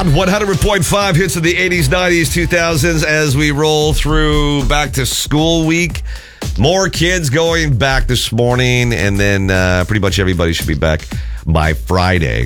Hot 100.5 hits of the 80s, 90s, 2000s as we roll through back to school week. More kids going back this morning, and then pretty much everybody should be back by Friday.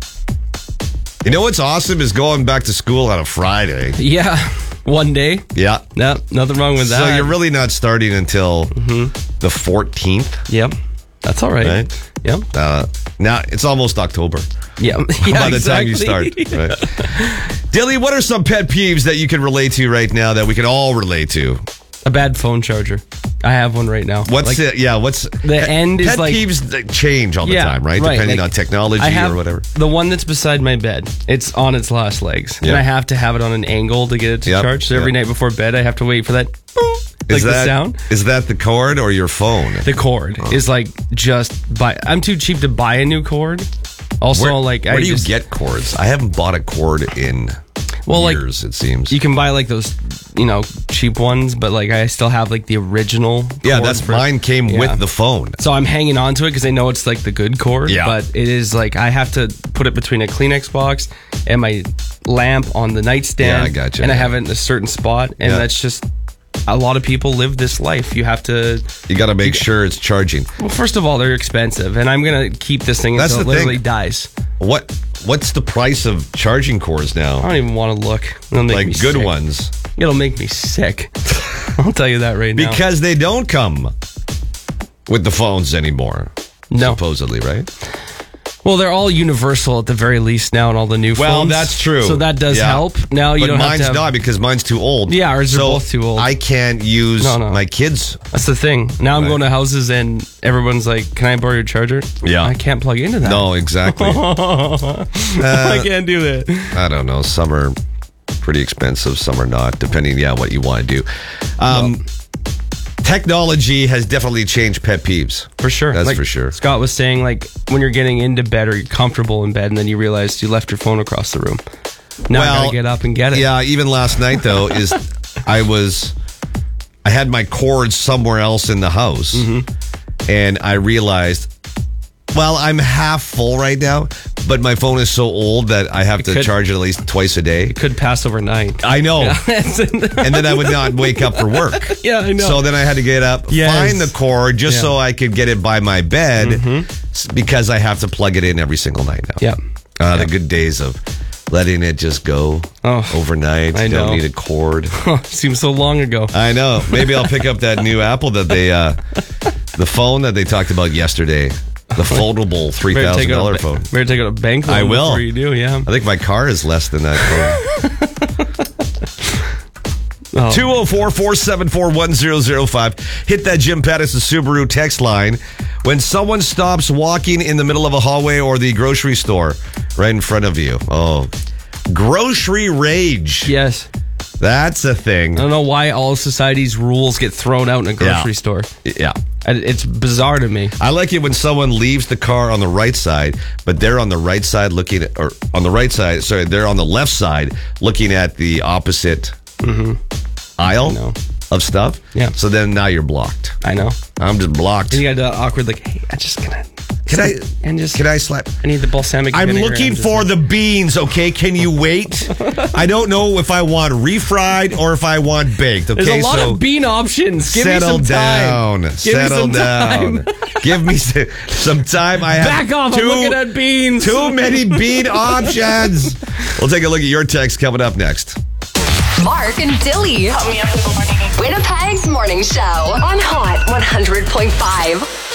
You know what's awesome is going back to school on a Friday. Yeah, one day. Yeah. No, nothing wrong with that. So you're really not starting until the 14th. Yep, that's all right. Yep. Now it's almost October. Yeah. By the time you start. Right. Dilly, what are some pet peeves that you can relate to right now that we can all relate to? A bad phone charger. I have one right now. What's it? Yeah, what's the end is pet like peeves change all the time, right? Depending on technology or whatever. The one that's beside my bed, it's on its last legs, and I have to have it on an angle to get it to charge. So every night before bed, I have to wait for that. Boom, the sound. Is that the cord or your phone? The cord is like I'm too cheap to buy a new cord. Also, where do you get cords? I haven't bought a cord in years, it seems. You can buy like those, cheap ones, but like I still have like the original cord. Yeah, mine came with the phone. So I'm hanging on to it because I know it's like the good cord. Yeah. But it is like I have to put it between a Kleenex box and my lamp on the nightstand. Yeah, I gotcha. And I have it in a certain spot. And that's just, a lot of people live this life. You got to make sure it's charging. Well, first of all, they're expensive, and I'm going to keep this thing until it literally dies. What's the price of charging cords now? I don't even want to look. It'll make me good sick. ones. It'll make me sick. I'll tell you that right now. Because they don't come with the phones anymore. No. Supposedly, right? Well, they're all universal at the very least now in all the new phones. Well, that's true. So that does help. Now you don't have to mine's not because mine's too old. Yeah, ours are both too old. I can't use my kids. That's the thing. Now I'm going to houses and everyone's like, can I borrow your charger? Yeah. I can't plug into that. No, exactly. I can't do that. I don't know. Some are pretty expensive. Some are not, depending, what you want to do. Technology has definitely changed pet peeves. For sure. That's for sure. Scott was saying, like, when you're getting into bed or you're comfortable in bed and then you realize you left your phone across the room. Now I gotta get up and get it. Yeah, even last night, though, I had my cord somewhere else in the house, and I realized, I'm half full right now, but my phone is so old that I have to charge it at least twice a day. It could pass overnight. I know. Yeah. And then I would not wake up for work. Yeah, I know. So then I had to get up, find the cord just so I could get it by my bed because I have to plug it in every single night now. Yeah. The good days of letting it just go overnight. I know. Don't need a cord. Seems so long ago. I know. Maybe I'll pick up that new Apple that the phone that they talked about yesterday. The foldable $3,000 phone. Better take out a bank loan before you do, I think my car is less than that phone. 204-474-1005. Hit that Jim Pattison Subaru text line. When someone stops walking in the middle of a hallway or the grocery store right in front of you. Oh, grocery rage. Yes. That's a thing. I don't know why all society's rules get thrown out in a grocery store. Yeah. It's bizarre to me. I like it when someone leaves the car on the right side, but they're on the right side looking at, or on the right side, sorry, they're on the left side looking at the opposite aisle of stuff. Yeah. So then now you're blocked. I know. I'm just blocked. And you got the awkward, like, hey, I'm just gonna... Can I slap? I need the balsamic I'm vinegar. looking for the beans, okay? Can you wait? I don't know if I want refried or if I want baked, okay? There's a lot of bean options. Give me some time. Settle down. Give me some time. I have Back off, I'm looking at beans. Too many bean options. We'll take a look at your text coming up next. Mark and Dilly. Winnipeg's morning show on Hot 100.5.